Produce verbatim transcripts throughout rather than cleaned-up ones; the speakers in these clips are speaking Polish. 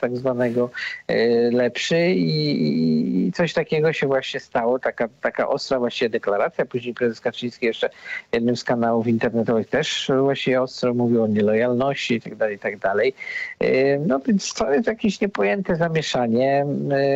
tak zwanego lepszy i, i coś takiego się właśnie stało. Taka, taka ostra właściwie deklaracja. Później prezes Kaczyński jeszcze w jednym z kanałów internetowych też właśnie ostro mówił o nielojalności i tak dalej, i tak dalej. No więc to jest jakieś niepojęte zamieszanie.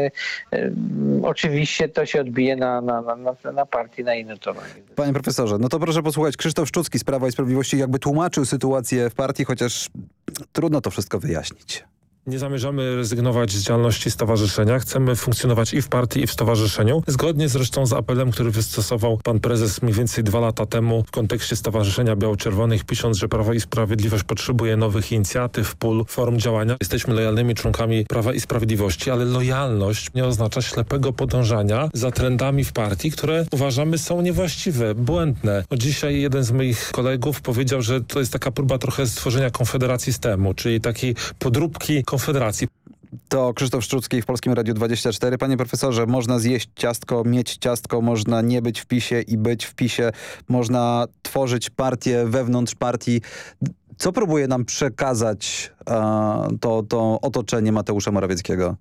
Oczywiście to się odbije na, na, na, na partii, na jej notowaniu. Panie profesorze, no to proszę posłuchać. Krzysztof Szczucki z Prawa i Sprawiedliwości jakby tłumaczył sytuację w partii, chociaż trudno to wszystko wyjaśnić. Nie zamierzamy rezygnować z działalności stowarzyszenia. Chcemy funkcjonować i w partii, i w stowarzyszeniu. Zgodnie zresztą z apelem, który wystosował pan prezes mniej więcej dwa lata temu w kontekście Stowarzyszenia Biało-Czerwonych, pisząc, że Prawo i Sprawiedliwość potrzebuje nowych inicjatyw, pól, form działania. Jesteśmy lojalnymi członkami Prawa i Sprawiedliwości, ale lojalność nie oznacza ślepego podążania za trendami w partii, które uważamy są niewłaściwe, błędne. No dzisiaj jeden z moich kolegów powiedział, że to jest taka próba trochę stworzenia konfederacji systemu, czyli takiej podróbki Konfederacji. To Krzysztof Szczucki w Polskim Radiu dwadzieścia cztery. Panie profesorze, można zjeść ciastko, mieć ciastko, można nie być w PiSie i być w PiSie, można tworzyć partię wewnątrz partii. Co próbuje nam przekazać uh, to, to otoczenie Mateusza Morawieckiego?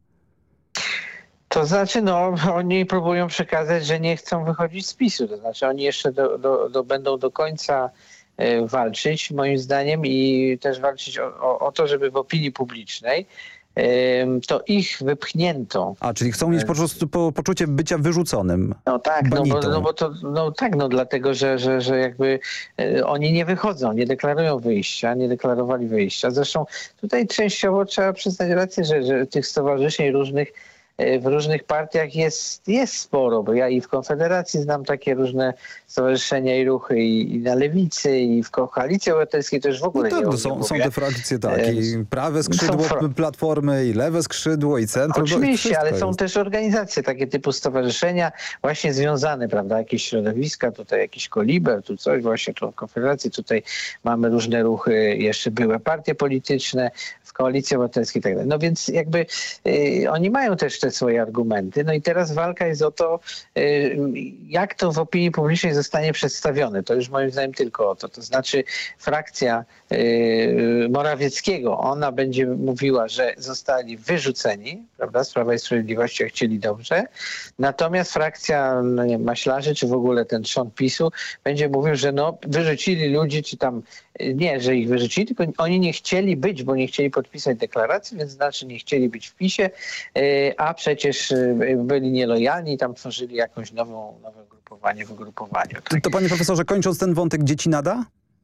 To znaczy, no, oni próbują przekazać, że nie chcą wychodzić z PiSu. To znaczy, oni jeszcze do, do, do, będą do końca walczyć, moim zdaniem, i też walczyć o, o, o to, żeby w opinii publicznej to ich wypchnięto. A, czyli chcą mieć po prostu po, poczucie bycia wyrzuconym. No tak, no bo, no bo to, no tak, no dlatego, że, że, że jakby e, oni nie wychodzą, nie deklarują wyjścia, nie deklarowali wyjścia. Zresztą tutaj częściowo trzeba przyznać rację, że, że tych stowarzyszeń różnych w różnych partiach jest, jest sporo, bo ja i w Konfederacji znam takie różne stowarzyszenia i ruchy, i, i na Lewicy, i w Koalicji Obywatelskiej też w ogóle no tak, nie, no są, nie są te frakcje, tak, i prawe Są skrzydło fra- Platformy, i lewe skrzydło, i centrum. Oczywiście, ale są też organizacje takie typu stowarzyszenia właśnie związane, prawda, jakieś środowiska, tutaj jakiś Koliber, tu coś, właśnie tu w Konfederacji, tutaj mamy różne ruchy, jeszcze były partie polityczne, w Koalicji Obywatelskiej i tak dalej. No więc jakby y, oni mają też te swoje argumenty. No i teraz walka jest o to, y, jak to w opinii publicznej zostanie przedstawione. To już moim zdaniem tylko o to. To znaczy frakcja y, Morawieckiego, ona będzie mówiła, że zostali wyrzuceni, prawda, z Prawa i Sprawiedliwości, jak chcieli dobrze. Natomiast frakcja no nie, maślarzy, czy w ogóle ten trzon PiSu będzie mówił, że no wyrzucili ludzi, czy tam nie, że ich wyrzucili, tylko oni nie chcieli być, bo nie chcieli podpisać deklaracji, więc znaczy nie chcieli być w PiSie, a przecież byli nielojalni i tam tworzyli jakąś nową, nowe ugrupowanie w ugrupowaniu. Tak? To panie profesorze, kończąc ten wątek, dzieci nada?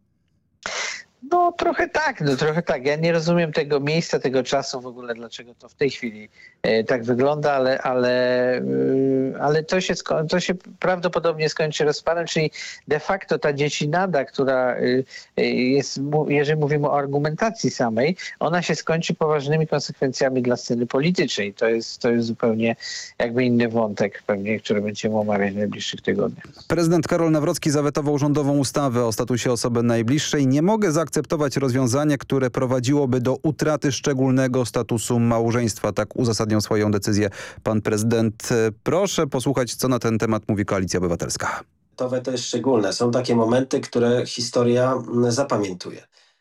No trochę tak, no trochę tak. Ja nie rozumiem tego miejsca, tego czasu w ogóle, dlaczego to w tej chwili e, tak wygląda, ale, ale, y, ale to, się sko- to się prawdopodobnie skończy rozpadem, czyli de facto ta dziecinada, która y, y, jest, jeżeli mówimy o argumentacji samej, ona się skończy poważnymi konsekwencjami dla sceny politycznej. To jest, to jest zupełnie jakby inny wątek pewnie, który będziemy omawiać w najbliższych tygodniach. Prezydent Karol Nawrocki zawetował rządową ustawę o statusie osoby najbliższej. Nie mogę zaakceptować akceptować rozwiązanie, które prowadziłoby do utraty szczególnego statusu małżeństwa. Tak uzasadniał swoją decyzję pan prezydent. Proszę posłuchać, co na ten temat mówi Koalicja Obywatelska. To weto jest szczególne. Są takie momenty, które historia zapamiętuje.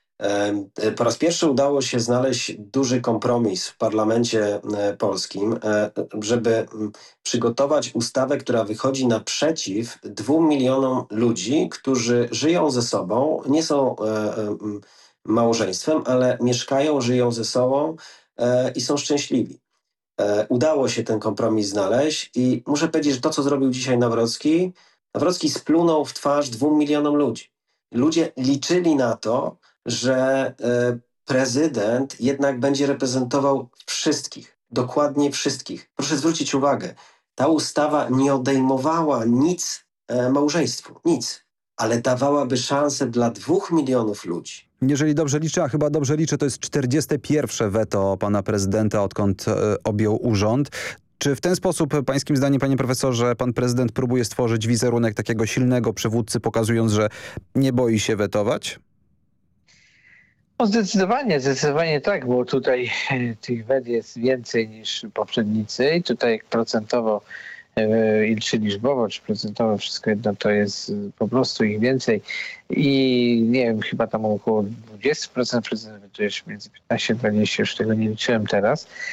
Po raz pierwszy udało się znaleźć duży kompromis w parlamencie polskim, żeby przygotować ustawę, która wychodzi naprzeciw dwóm milionom ludzi, którzy żyją ze sobą, nie są małżeństwem, ale mieszkają, żyją ze sobą i są szczęśliwi. Udało się ten kompromis znaleźć i muszę powiedzieć, że to, co zrobił dzisiaj Nawrocki, Nawrocki splunął w twarz dwóm milionom ludzi. Ludzie liczyli na to, że y, prezydent jednak będzie reprezentował wszystkich, dokładnie wszystkich. Proszę zwrócić uwagę, ta ustawa nie odejmowała nic y, małżeństwu, nic, ale dawałaby szansę dla dwóch milionów ludzi. Jeżeli dobrze liczę, a chyba dobrze liczę, to jest czterdzieste pierwsze weto pana prezydenta, odkąd y, objął urząd. Czy w ten sposób, pańskim zdaniem, panie profesorze, pan prezydent próbuje stworzyć wizerunek takiego silnego przywódcy, pokazując, że nie boi się wetować? No zdecydowanie, zdecydowanie tak, bo tutaj tych wet jest więcej niż poprzednicy i tutaj procentowo, czy liczbowo, czy procentowo, wszystko jedno, to jest po prostu ich więcej i nie wiem, chyba tam około dwadzieścia procent, to jest między piętnaście a dwadzieścia, już tego nie liczyłem teraz.